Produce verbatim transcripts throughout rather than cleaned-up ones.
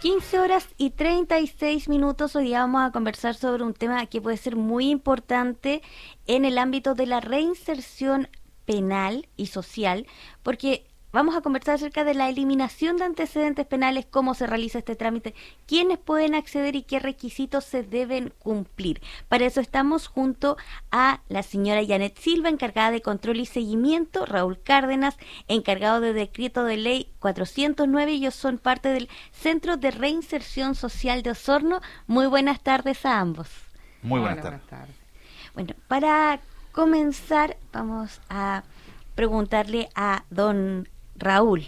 quince horas y treinta y seis minutos. Hoy día vamos a conversar sobre un tema que puede ser muy importante en el ámbito de la reinserción penal y social, porque vamos a conversar acerca de la eliminación de antecedentes penales, cómo se realiza este trámite, quiénes pueden acceder y qué requisitos se deben cumplir. Para eso estamos junto a la señora Janet Silva, encargada de control y seguimiento, Raúl Cárdenas, encargado de decreto de ley cuatrocientos nueve, y ellos son parte del Centro de Reinserción Social de Osorno. Muy buenas tardes a ambos. Muy buenas tardes. Buenas tardes. Bueno, para comenzar vamos a preguntarle a don Raúl,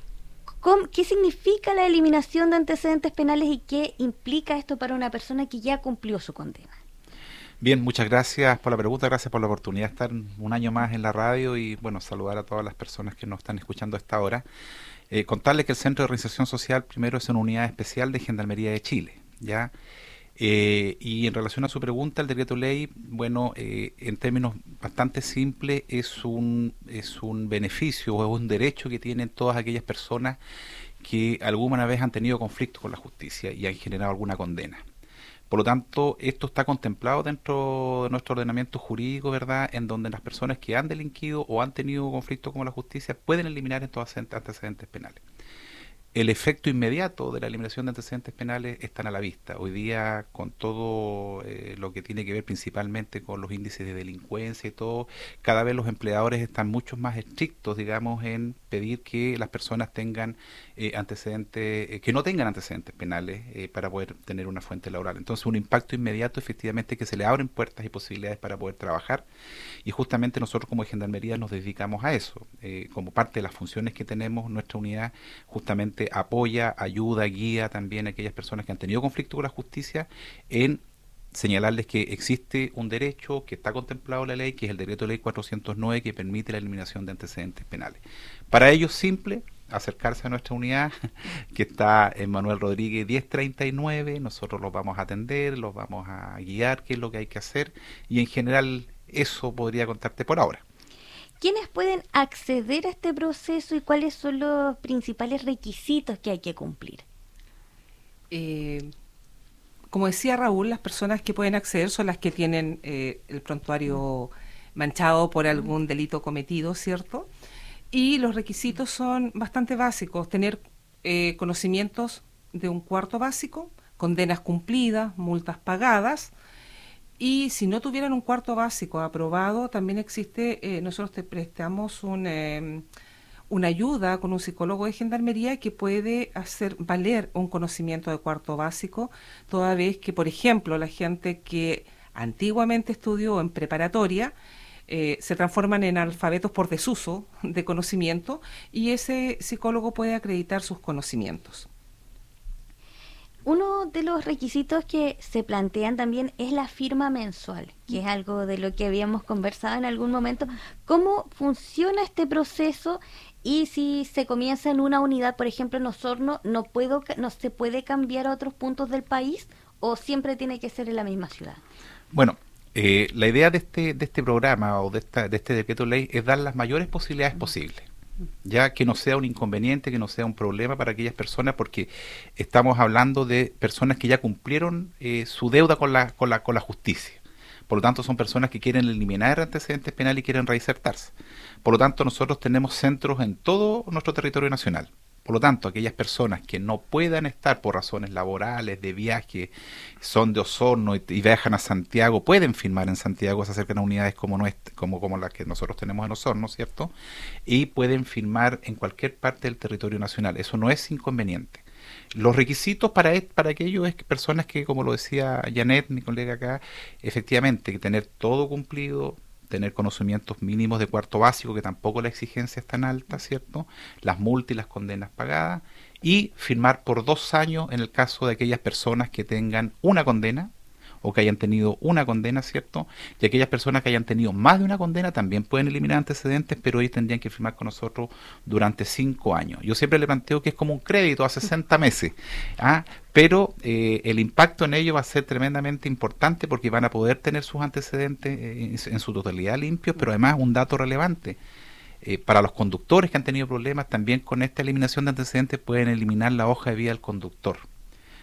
¿qué significa la eliminación de antecedentes penales y qué implica esto para una persona que ya cumplió su condena? Bien, muchas gracias por la pregunta, gracias por la oportunidad de estar un año más en la radio y bueno, saludar a todas las personas que nos están escuchando a esta hora. Eh, contarles que el Centro de Reinserción Social primero es una unidad especial de Gendarmería de Chile, ¿ya? Eh, y en relación a su pregunta, el decreto ley, bueno, eh, en términos bastante simples, es un, es un beneficio o es un derecho que tienen todas aquellas personas que alguna vez han tenido conflicto con la justicia y han generado alguna condena. Por lo tanto, esto está contemplado dentro de nuestro ordenamiento jurídico, ¿verdad?, en donde las personas que han delinquido o han tenido conflicto con la justicia pueden eliminar estos antecedentes penales. El efecto inmediato de la eliminación de antecedentes penales están a la vista. Hoy día, con todo eh, lo que tiene que ver principalmente con los índices de delincuencia y todo, cada vez los empleadores están mucho más estrictos, digamos, en pedir que las personas tengan eh, antecedentes, eh, que no tengan antecedentes penales eh, para poder tener una fuente laboral. Entonces, un impacto inmediato, efectivamente, que se le abren puertas y posibilidades para poder trabajar. Y justamente nosotros como Gendarmería nos dedicamos a eso. Eh, como parte de las funciones que tenemos, nuestra unidad justamente apoya, ayuda, guía también a aquellas personas que han tenido conflicto con la justicia en señalarles que existe un derecho que está contemplado en la ley, que es el decreto de ley cuatrocientos nueve, que permite la eliminación de antecedentes penales. Para ello, simple, acercarse a nuestra unidad, que está en Manuel Rodríguez diez treinta y nueve, nosotros los vamos a atender, los vamos a guiar, qué es lo que hay que hacer, y en general eso podría contarte por ahora. ¿Quiénes pueden acceder a este proceso y cuáles son los principales requisitos que hay que cumplir? Eh, como decía Raúl, las personas que pueden acceder son las que tienen eh, el prontuario manchado por algún delito cometido, ¿cierto? Y los requisitos son bastante básicos: tener eh, conocimientos de un cuarto básico, condenas cumplidas, multas pagadas. Y si no tuvieran un cuarto básico aprobado, también existe, eh, nosotros te prestamos un, eh, una ayuda con un psicólogo de Gendarmería que puede hacer valer un conocimiento de cuarto básico, toda vez que, por ejemplo, la gente que antiguamente estudió en preparatoria eh, se transforman en alfabetos por desuso de conocimiento, y ese psicólogo puede acreditar sus conocimientos. Uno de los requisitos que se plantean también es la firma mensual, que es algo de lo que habíamos conversado en algún momento. ¿Cómo funciona este proceso? Y si se comienza en una unidad, por ejemplo en Osorno, ¿no, puedo, no se puede cambiar a otros puntos del país o siempre tiene que ser en la misma ciudad? Bueno, eh, la idea de este, de este programa o de, esta, de este decreto ley es dar las mayores posibilidades posibles. Ya que no sea un inconveniente, que no sea un problema para aquellas personas, porque estamos hablando de personas que ya cumplieron eh, su deuda con la, con la, con la justicia. Por lo tanto, son personas que quieren eliminar antecedentes penales y quieren reinsertarse. Por lo tanto, nosotros tenemos centros en todo nuestro territorio nacional. Por lo tanto, aquellas personas que no puedan estar por razones laborales, de viaje, son de Osorno y, y viajan a Santiago, pueden firmar en Santiago, se acercan a unidades como, nuestra, como, como las que nosotros tenemos en Osorno, ¿cierto? Y pueden firmar en cualquier parte del territorio nacional. Eso no es inconveniente. Los requisitos para, para aquello es que personas que, como lo decía Janet, mi colega acá, efectivamente, que tener todo cumplido, tener conocimientos mínimos de cuarto básico, que tampoco la exigencia es tan alta, ¿cierto? Las multas y las condenas pagadas, y firmar por dos años en el caso de aquellas personas que tengan una condena o que hayan tenido una condena, ¿cierto? Y aquellas personas que hayan tenido más de una condena también pueden eliminar antecedentes, pero ellos tendrían que firmar con nosotros durante cinco años. Yo siempre le planteo que es como un crédito a sesenta meses, ¿ah? Pero eh, el impacto en ello va a ser tremendamente importante porque van a poder tener sus antecedentes eh, en, en su totalidad limpios, pero además un dato relevante. Eh, para los conductores que han tenido problemas, también con esta eliminación de antecedentes pueden eliminar la hoja de vida del conductor.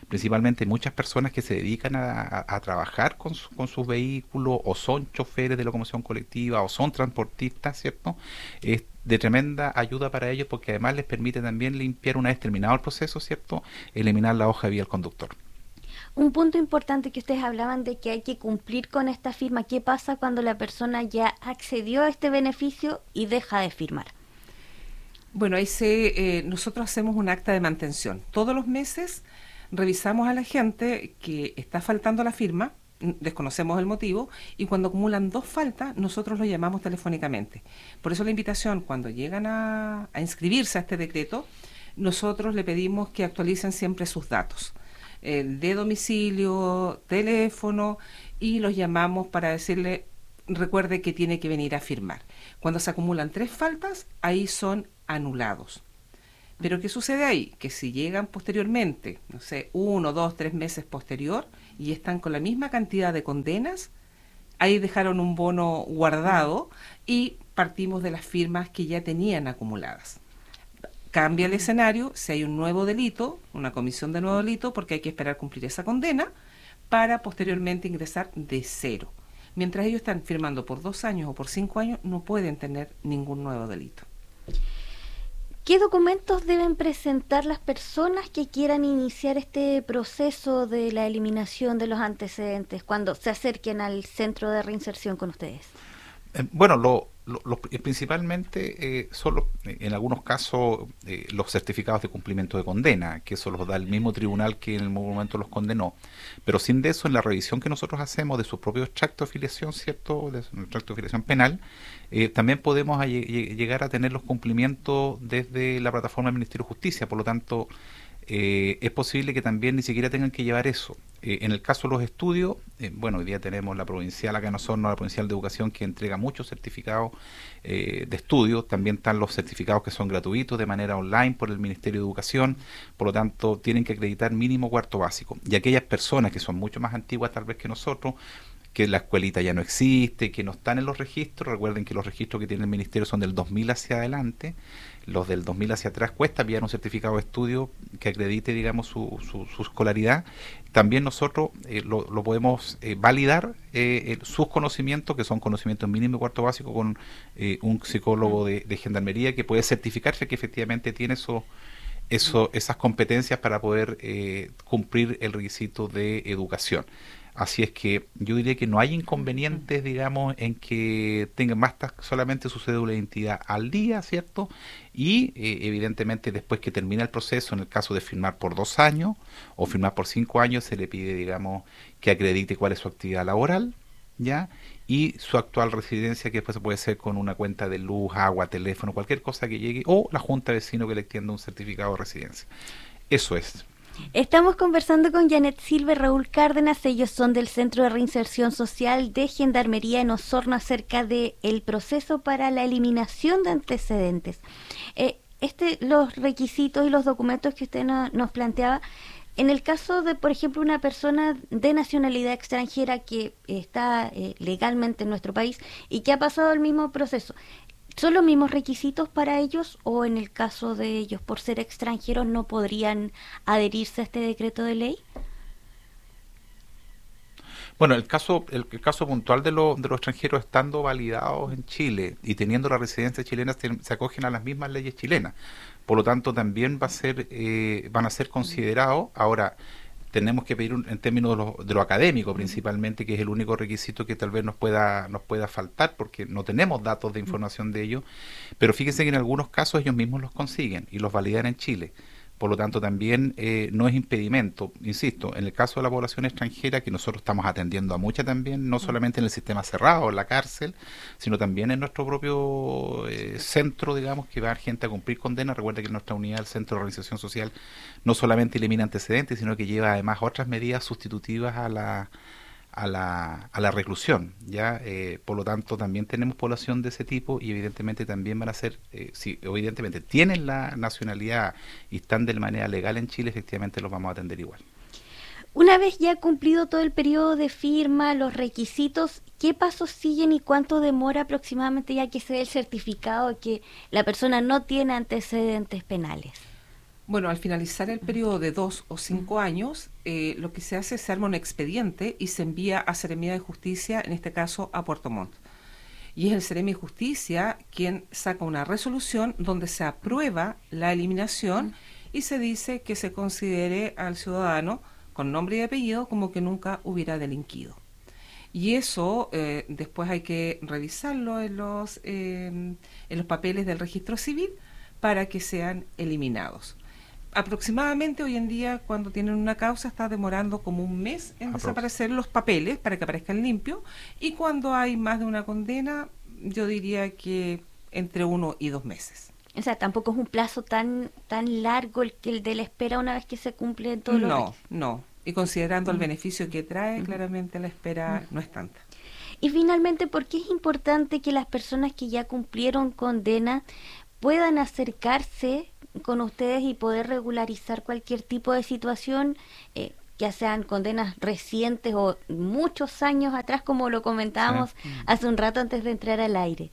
principalmente muchas personas que se dedican a, a, a trabajar con, su, con sus vehículos, o son choferes de locomoción colectiva, o son transportistas, ¿cierto? Es de tremenda ayuda para ellos, porque además les permite también limpiar, una vez terminado el proceso, ¿cierto?, eliminar la hoja de vida del conductor. Un punto importante que ustedes hablaban de que hay que cumplir con esta firma. ¿Qué pasa cuando la persona ya accedió a este beneficio y deja de firmar? Bueno, ahí se, eh, nosotros hacemos un acta de mantención. Todos los meses revisamos a la gente que está faltando la firma, desconocemos el motivo, y cuando acumulan dos faltas, nosotros lo llamamos telefónicamente. Por eso la invitación, cuando llegan a, a inscribirse a este decreto, nosotros le pedimos que actualicen siempre sus datos, eh, de domicilio, teléfono, y los llamamos para decirle, recuerde que tiene que venir a firmar. Cuando se acumulan tres faltas, ahí son anulados. Pero ¿qué sucede ahí? Que si llegan posteriormente, no sé, uno, dos, tres meses posterior, y están con la misma cantidad de condenas, ahí dejaron un bono guardado y partimos de las firmas que ya tenían acumuladas. Cambia el escenario si hay un nuevo delito, una comisión de nuevo delito, porque hay que esperar cumplir esa condena para posteriormente ingresar de cero. Mientras ellos están firmando por dos años o por cinco años, no pueden tener ningún nuevo delito. ¿Qué documentos deben presentar las personas que quieran iniciar este proceso de la eliminación de los antecedentes cuando se acerquen al centro de reinserción con ustedes? Eh, bueno, lo, lo, lo, principalmente eh, son los, en algunos casos eh, los certificados de cumplimiento de condena, que eso los da el mismo tribunal que en el momento los condenó. Pero sin de eso, en la revisión que nosotros hacemos de su propio extracto de filiación, ¿cierto?, de su extracto de filiación penal, eh, también podemos a, llegar a tener los cumplimientos desde la plataforma del Ministerio de Justicia. Por lo tanto, Eh, es posible que también ni siquiera tengan que llevar eso. Eh, en el caso de los estudios, eh, bueno, hoy día tenemos la provincial acá en Osorno, la provincial de educación, que entrega muchos certificados eh, de estudio. También están los certificados que son gratuitos de manera online por el Ministerio de Educación. Por lo tanto, tienen que acreditar mínimo cuarto básico. Y aquellas personas que son mucho más antiguas tal vez que nosotros, que la escuelita ya no existe, que no están en los registros, recuerden que los registros que tiene el Ministerio son del dos mil hacia adelante. Los del dos mil hacia atrás cuesta pillar un certificado de estudio que acredite, digamos, su, su, su escolaridad. También nosotros eh, lo, lo podemos eh, validar eh, eh, sus conocimientos, que son conocimientos mínimos y cuarto básico, con eh, un psicólogo de, de gendarmería que puede certificarse que efectivamente tiene eso, eso, esas competencias para poder eh, cumplir el requisito de educación. Así es que yo diría que no hay inconvenientes, digamos, en que tengan basta solamente su cédula de identidad al día, ¿cierto? Y eh, evidentemente después que termina el proceso, en el caso de firmar por dos años o firmar por cinco años, se le pide, digamos, que acredite cuál es su actividad laboral, ¿ya? Y su actual residencia, que después puede ser con una cuenta de luz, agua, teléfono, cualquier cosa que llegue, o la junta de vecinos que le extienda un certificado de residencia. Eso es. Estamos conversando con Janet Silva y Raúl Cárdenas. Ellos son del Centro de Reinserción Social de Gendarmería en Osorno, acerca del proceso para la eliminación de antecedentes. Eh, este, los requisitos y los documentos que usted no, nos planteaba, en el caso de, por ejemplo, una persona de nacionalidad extranjera que está eh, legalmente en nuestro país y que ha pasado el mismo proceso, ¿son los mismos requisitos para ellos, o en el caso de ellos, por ser extranjeros, no podrían adherirse a este decreto de ley? Bueno, el caso el, el caso puntual de, lo, de los extranjeros estando validados en Chile y teniendo la residencia chilena, se, se acogen a las mismas leyes chilenas. Por lo tanto, también va a ser eh, van a ser considerados. Ahora, tenemos que pedir un, en términos de lo, de lo académico principalmente, que es el único requisito que tal vez nos pueda nos pueda faltar, porque no tenemos datos de información de ellos, pero fíjense que en algunos casos ellos mismos los consiguen y los validan en Chile. Por lo tanto, también eh, no es impedimento. Insisto, en el caso de la población extranjera, que nosotros estamos atendiendo a mucha también, no solamente en el sistema cerrado, en la cárcel, sino también en nuestro propio eh, centro, digamos, que va gente a cumplir condena. Recuerda que nuestra unidad, el Centro de Organización Social, no solamente elimina antecedentes, sino que lleva además otras medidas sustitutivas a la a la, a la reclusión, ya eh, por lo tanto también tenemos población de ese tipo, y evidentemente también van a ser, eh, si evidentemente tienen la nacionalidad y están de manera legal en Chile, efectivamente los vamos a atender igual. Una vez ya cumplido todo el periodo de firma, los requisitos, ¿qué pasos siguen y cuánto demora aproximadamente ya que se dé el certificado de que la persona no tiene antecedentes penales? Bueno, al finalizar el periodo de dos o cinco años, eh, lo que se hace es se arma un expediente y se envía a Seremía de Justicia, en este caso a Puerto Montt. Y es el Seremi de Justicia quien saca una resolución donde se aprueba la eliminación y se dice que se considere al ciudadano con nombre y apellido como que nunca hubiera delinquido. Y eso eh, después hay que revisarlo en los, eh, en los papeles del registro civil para que sean eliminados. Aproximadamente hoy en día, cuando tienen una causa, está demorando como un mes en Aprox. desaparecer los papeles para que aparezcan limpios, y cuando hay más de una condena, yo diría que entre uno y dos meses. O sea, tampoco es un plazo tan tan largo el que el de la espera una vez que se cumple todos los No, requisitos. no. Y considerando Mm. el beneficio que trae, Mm. claramente la espera Mm. no es tanta. Y finalmente, ¿por qué es importante que las personas que ya cumplieron condena puedan acercarse con ustedes y poder regularizar cualquier tipo de situación, eh, ya sean condenas recientes o muchos años atrás, como lo comentábamos Sí. hace un rato antes de entrar al aire?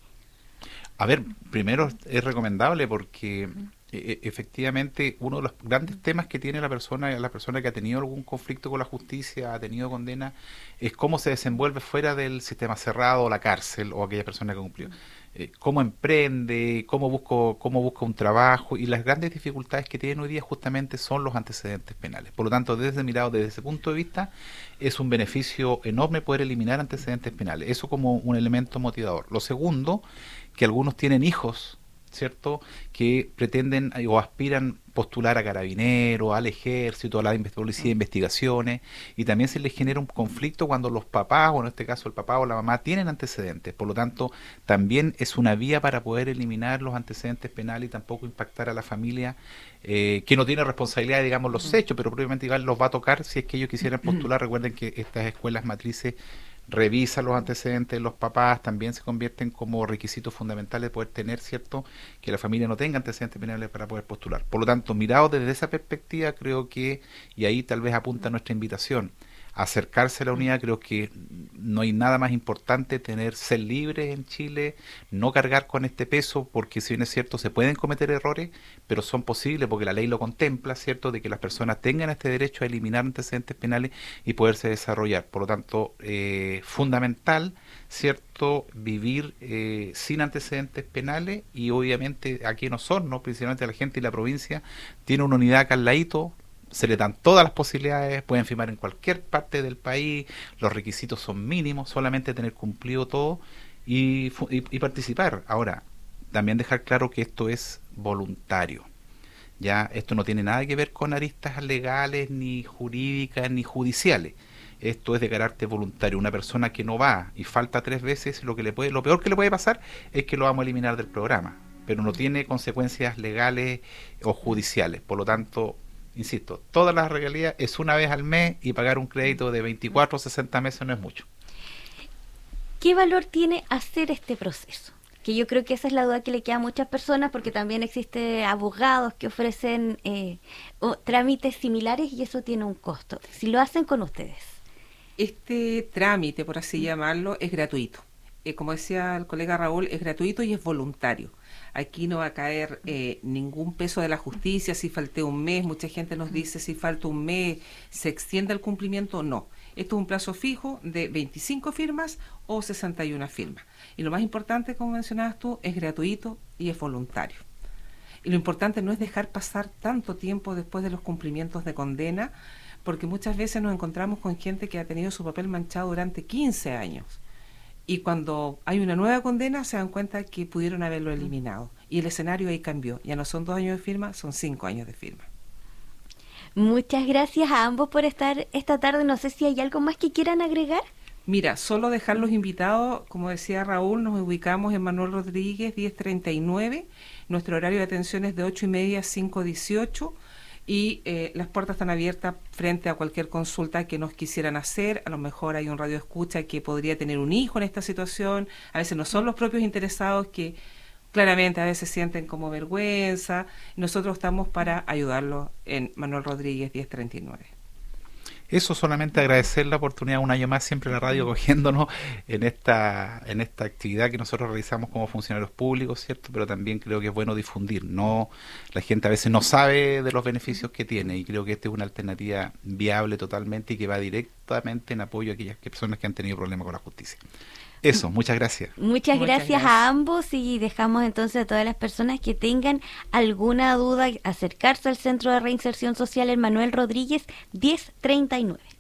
A ver, primero es recomendable porque eh, efectivamente uno de los grandes temas que tiene la persona, la persona que ha tenido algún conflicto con la justicia, ha tenido condena, es cómo se desenvuelve fuera del sistema cerrado, la cárcel o aquella persona que cumplió. Eh, cómo emprende, cómo busco, cómo busca un trabajo, y las grandes dificultades que tienen hoy día justamente son los antecedentes penales. Por lo tanto, desde mirado desde ese punto de vista, es un beneficio enorme poder eliminar antecedentes penales. Eso como un elemento motivador. Lo segundo, que algunos tienen hijos, ¿cierto?, que pretenden o aspiran postular a Carabineros, al Ejército, a la Policía de Investigaciones, y también se les genera un conflicto cuando los papás, o en este caso el papá o la mamá, tienen antecedentes. Por lo tanto, también es una vía para poder eliminar los antecedentes penales y tampoco impactar a la familia eh, que no tiene responsabilidad, digamos, los hechos, pero probablemente igual los va a tocar si es que ellos quisieran postular. Recuerden que estas escuelas matrices revisa los antecedentes de los papás, también se convierten como requisitos fundamentales de poder tener, ¿cierto?, que la familia no tenga antecedentes penales para poder postular. Por lo tanto, mirado desde esa perspectiva, creo que, y ahí tal vez apunta nuestra invitación, acercarse a la unidad. Creo que no hay nada más importante tener ser libres en Chile, no cargar con este peso, porque si bien es cierto se pueden cometer errores, pero son posibles porque la ley lo contempla, ¿cierto?, de que las personas tengan este derecho a eliminar antecedentes penales y poderse desarrollar. Por lo tanto, eh, fundamental, ¿cierto?, vivir eh, sin antecedentes penales, y obviamente aquí en Osorno, principalmente la gente y la provincia, tiene una unidad acá al ladito, se le dan todas las posibilidades, pueden firmar en cualquier parte del país, los requisitos son mínimos, solamente tener cumplido todo y, y, y participar. Ahora, también dejar claro que esto es voluntario. Ya, esto no tiene nada que ver con aristas legales, ni jurídicas, ni judiciales. Esto es de carácter voluntario. Una persona que no va y falta tres veces, lo que le puede, lo peor que le puede pasar es que lo vamos a eliminar del programa, pero no tiene consecuencias legales o judiciales. Por lo tanto, insisto, todas las regalías es una vez al mes, y pagar un crédito de veinticuatro o sesenta meses no es mucho. ¿Qué valor tiene hacer este proceso? Que yo creo que esa es la duda que le queda a muchas personas, porque también existen abogados que ofrecen eh, o, trámites similares, y eso tiene un costo. Si lo hacen con ustedes. Este trámite, por así llamarlo, es gratuito. Eh, como decía el colega Raúl, es gratuito y es voluntario. Aquí no va a caer eh, ningún peso de la justicia si falté un mes. Mucha gente nos dice si falta un mes, ¿se extiende el cumplimiento? No. Esto es un plazo fijo de veinticinco firmas o sesenta y una firmas. Y lo más importante, como mencionabas tú, es gratuito y es voluntario. Y lo importante no es dejar pasar tanto tiempo después de los cumplimientos de condena, porque muchas veces nos encontramos con gente que ha tenido su papel manchado durante quince años. Y cuando hay una nueva condena se dan cuenta que pudieron haberlo eliminado. Y el escenario ahí cambió. Ya no son dos años de firma, son cinco años de firma. Muchas gracias a ambos por estar esta tarde. No sé si hay algo más que quieran agregar. Mira, solo dejar los invitados, como decía Raúl, nos ubicamos en Manuel Rodríguez diez treinta y nueve. Nuestro horario de atención es de ocho y media a cinco dieciocho. Y eh, las puertas están abiertas frente a cualquier consulta que nos quisieran hacer. A lo mejor hay un radio escucha que podría tener un hijo en esta situación. A veces no son los propios interesados, que claramente a veces sienten como vergüenza. Nosotros estamos para ayudarlos en Manuel Rodríguez diez treinta y nueve. Eso, solamente agradecer la oportunidad un año más, siempre la radio cogiéndonos en esta en esta actividad que nosotros realizamos como funcionarios públicos, ¿cierto? Pero también creo que es bueno difundir. No, la gente a veces no sabe de los beneficios que tiene, y creo que esta es una alternativa viable totalmente y que va directamente en apoyo a aquellas personas que han tenido problemas con la justicia. Eso, muchas gracias. Muchas, Muchas gracias, gracias. a ambos, y dejamos entonces a todas las personas que tengan alguna duda acercarse al Centro de Reinserción Social en Manuel Rodríguez diez treinta y nueve.